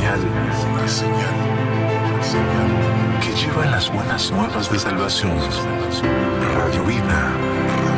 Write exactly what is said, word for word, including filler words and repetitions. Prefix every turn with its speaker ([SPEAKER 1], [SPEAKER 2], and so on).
[SPEAKER 1] señal, una señal, que lleva las buenas nuevas de salvación. Radio Vida.